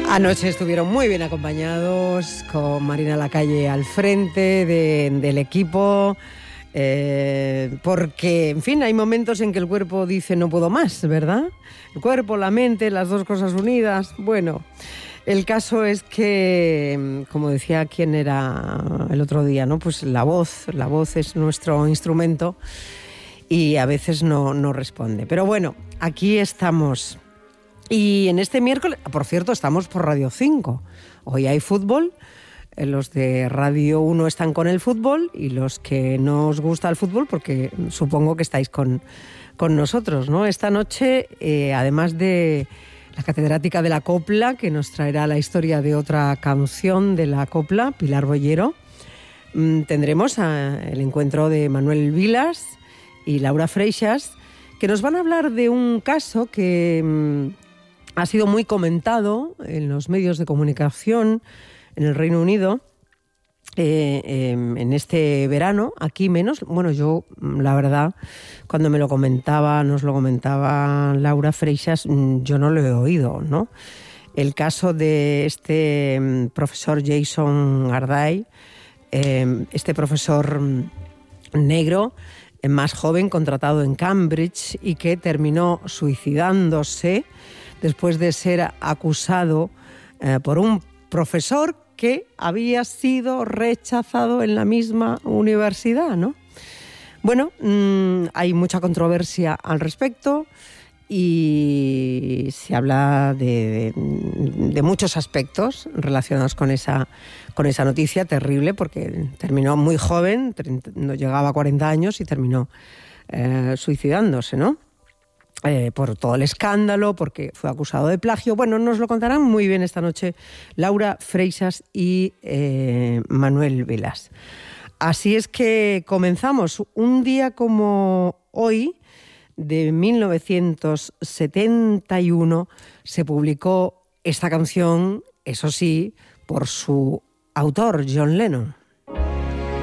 Anoche estuvieron muy bien acompañados, con Marina Lacalle al frente del equipo, porque, en fin, hay momentos en que el cuerpo dice no puedo más, ¿verdad? El cuerpo, la mente, las dos cosas unidas. Bueno, el caso es que, como decía quien era el otro día, ¿no? Pues la voz es nuestro instrumento y a veces no responde. Pero bueno, aquí estamos. Y en este miércoles, por cierto, estamos por Radio 5. Hoy hay fútbol. Los de Radio 1 están con el fútbol y los que no os gusta el fútbol, porque supongo que estáis con nosotros, ¿no? Esta noche, además de la catedrática de la copla, que nos traerá la historia de otra canción de la copla, Pilar Bollero, tendremos el encuentro de Manuel Vilas y Laura Freixas, que nos van a hablar de un caso que ha sido muy comentado en los medios de comunicación en el Reino Unido en este verano, aquí menos. Bueno, yo, la verdad, cuando nos lo comentaba Laura Freixas, yo no lo he oído, ¿no? El caso de este profesor Jason Garday, este profesor negro, más joven, contratado en Cambridge y que terminó suicidándose después de ser acusado por un profesor que había sido rechazado en la misma universidad, ¿no? Bueno, hay mucha controversia al respecto y se habla de muchos aspectos relacionados con esa noticia terrible, porque terminó muy joven, no llegaba a 40 años y terminó suicidándose, ¿no? Por todo el escándalo, porque fue acusado de plagio. Bueno, nos lo contarán muy bien esta noche Laura Freixas y Manuel Vilas. Así es que comenzamos. Un día como hoy, de 1971, se publicó esta canción, eso sí, por su autor, John Lennon.